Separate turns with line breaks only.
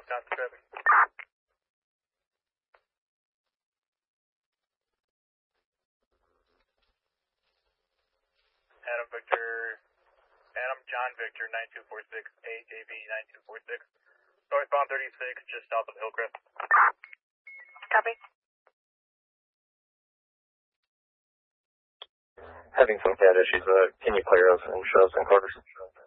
Wisconsin traffic. Adam John Victor 9246, AJB 9246. Northbound 36, just south of Hillcrest.
Copy.
Having some CAD issues, can you clear us and show us in quarters?